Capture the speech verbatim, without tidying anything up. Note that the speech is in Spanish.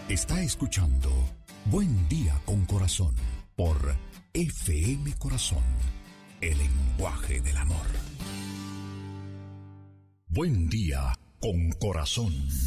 Está escuchando Buen Día con Corazón por F M Corazón, el lenguaje del amor. Buen Día con Corazón.